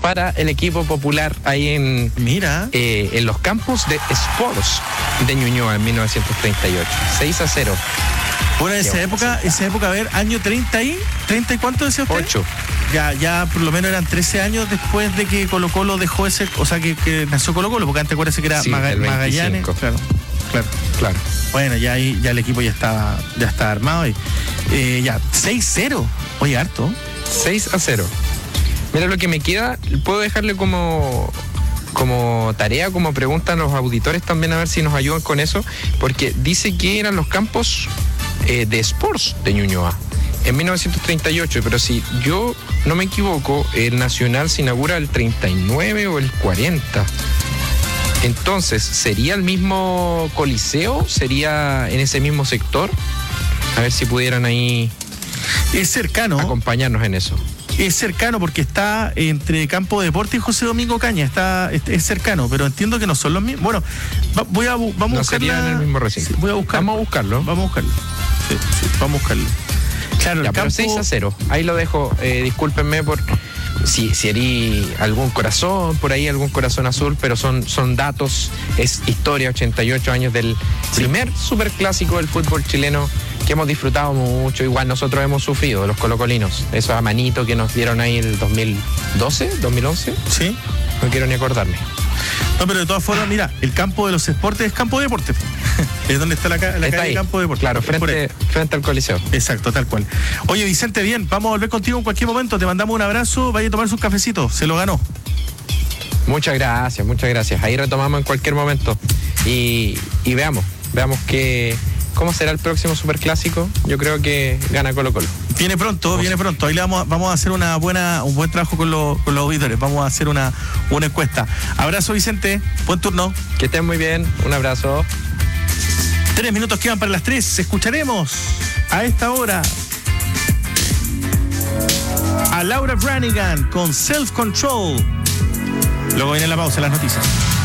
para el equipo popular ahí en los campos de Sports de Ñuñoa en 1938. 6-0. Bueno, esa época, a ver, año 30 y ¿cuánto decía usted? 8. Ya por lo menos eran 13 años después de que Colo-Colo dejó ese, o sea, que nació Colo-Colo, porque antes acuérdese que era Magallanes. Claro. Bueno, ya ahí ya el equipo ya estaba armado y ya 6-0. Oye, harto. 6-0. Mira, lo que me queda, puedo dejarle como tarea, como pregunta a los auditores también, a ver si nos ayudan con eso, porque dice que eran los campos de Sports de Ñuñoa en 1938, pero si yo no me equivoco, el Nacional se inaugura el 39 o el 40. Entonces, ¿sería el mismo coliseo? ¿Sería en ese mismo sector? A ver si pudieran ahí... Es cercano. Acompañarnos en eso. Es cercano porque está entre Campo de Deporte y José Domingo Caña. Es cercano, pero entiendo que no son los mismos. Bueno, vamos a buscarlo. No sería en el mismo recinto. Sí, vamos a buscarlo. Sí, vamos a buscarlo. Claro, ya, pero 6-0. Ahí lo dejo. Discúlpenme por si herí algún corazón por ahí, algún corazón azul, pero son datos, es historia. 88 años del primer superclásico del fútbol chileno que hemos disfrutado mucho. Igual nosotros hemos sufrido, los colocolinos, esos a manito que nos dieron ahí el 2012, 2011. Sí. No quiero ni acordarme. No, pero de todas formas, mira, el campo de los Sportes es Campo de Deporte. Es donde está la calle Campo de Deporte. Claro, frente al Coliseo. Exacto, tal cual. Oye, Vicente, bien, vamos a volver contigo en cualquier momento. Te mandamos un abrazo, vaya a tomar sus cafecitos. Se lo ganó. Muchas gracias. Ahí retomamos en cualquier momento. Y veamos cómo será el próximo superclásico. Yo creo que gana Colo-Colo. Viene pronto. Ahí le vamos a hacer un buen trabajo con los auditores. Vamos a hacer una encuesta. Abrazo, Vicente. Buen turno. Que estén muy bien. Un abrazo. 3 minutos quedan para las 3. Escucharemos a esta hora a Laura Branigan con Self Control. Luego viene la pausa, las noticias.